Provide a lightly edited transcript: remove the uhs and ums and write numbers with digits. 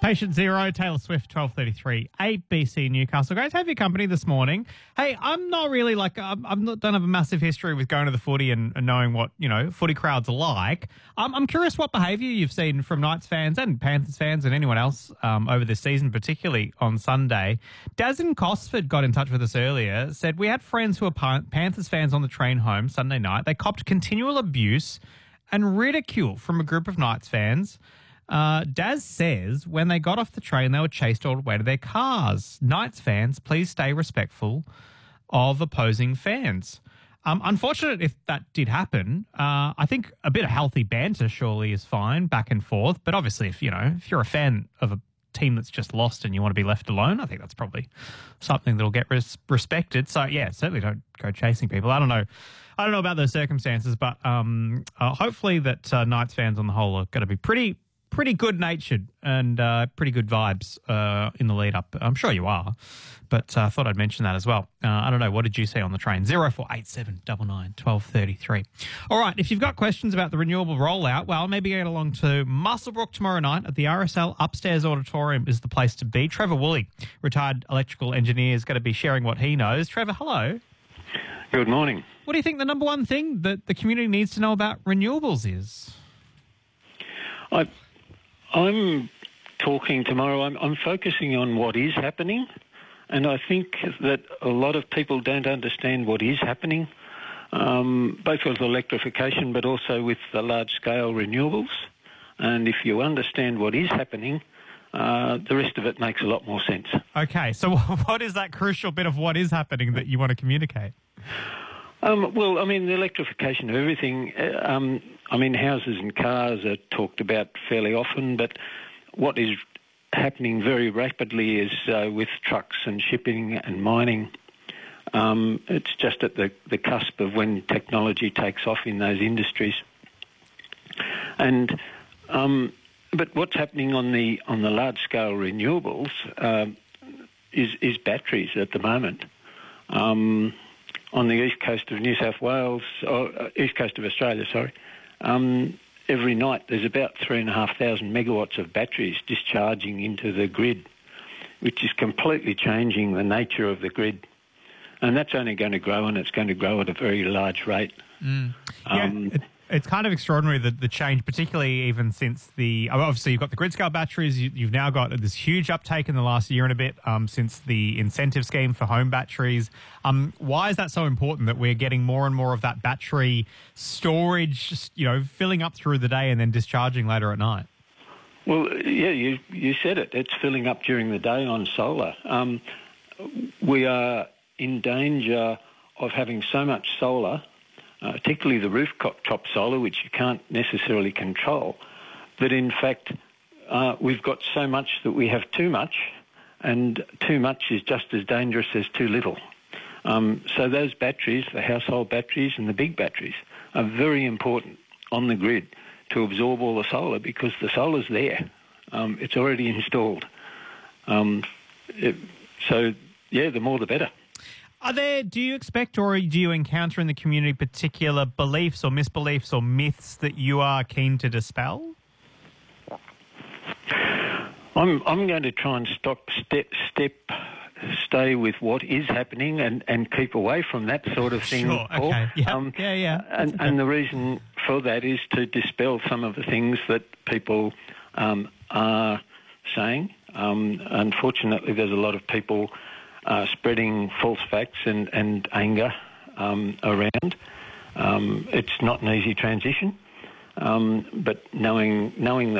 Patient Zero, Taylor Swift, 12:33, ABC Newcastle. Great to have your company this morning. Hey, I'm not really don't have a massive history with going to the footy and knowing what, footy crowds are like. I'm curious what behaviour you've seen from Knights fans and Panthers fans and anyone else over this season, particularly on Sunday. Daz in Cosford got in touch with us earlier, said we had friends who were Panthers fans on the train home Sunday night. They copped continual abuse and ridicule from a group of Knights fans. Daz says when they got off the train, they were chased all the way to their cars. Knights fans, please stay respectful of opposing fans. Unfortunate if that did happen. I think a bit of healthy banter surely is fine, back and forth. But obviously, if you're a fan of a team that's just lost and you want to be left alone, I think that's probably something that'll get respected. So yeah, certainly don't go chasing people. I don't know about those circumstances, but hopefully that Knights fans on the whole are going to be pretty good-natured and pretty good vibes in the lead-up. I'm sure you are, but I thought I'd mention that as well. I don't know. What did you see on the train? 0487 99 1233. All right, if you've got questions about the renewable rollout, well, maybe get along to Muswellbrook tomorrow night at the RSL Upstairs Auditorium is the place to be. Trevor Woolley, retired electrical engineer, is going to be sharing what he knows. Trevor, hello. Good morning. What do you think the number one thing that the community needs to know about renewables is? I'm talking tomorrow. I'm focusing on what is happening, and I think that a lot of people don't understand what is happening, both with electrification but also with the large-scale renewables. And if you understand what is happening, the rest of it makes a lot more sense. Okay, so what is that crucial bit of what is happening that you want to communicate? The electrification of everything. Houses and cars are talked about fairly often, but what is happening very rapidly is with trucks and shipping and mining. It's just at the cusp of when technology takes off in those industries. And but what's happening on the large scale renewables is batteries at the moment. On the east coast of New South Wales, or east coast of Australia, every night there's about 3,500 megawatts of batteries discharging into the grid, which is completely changing the nature of the grid. And that's only going to grow, and it's going to grow at a very large rate. It's kind of extraordinary, the change, particularly even since obviously you've got the grid scale batteries, you've now got this huge uptake in the last year and a bit since the incentive scheme for home batteries. Why is that so important that we're getting more and more of that battery storage, filling up through the day and then discharging later at night? Well, yeah, you said it. It's filling up during the day on solar. We are in danger of having so much solar, particularly the rooftop solar, which you can't necessarily control, that in fact we've got so much that we have too much, and too much is just as dangerous as too little. So those batteries, the household batteries and the big batteries, are very important on the grid to absorb all the solar, because the solar's there. It's already installed. The more the better. Do you expect or do you encounter in the community particular beliefs or misbeliefs or myths that you are keen to dispel? I'm going to try and stay with what is happening and keep away from that sort of thing. Sure, okay. Yeah. And the reason for that is to dispel some of the things that people are saying. Unfortunately, there's a lot of people spreading false facts and anger around. It's not an easy transition, but knowing the